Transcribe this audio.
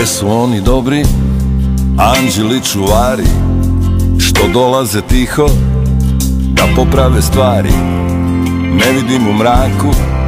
Gde su oni dobri anđeli čuvari, što dolaze tiho da poprave stvari? Ne vidim u mraku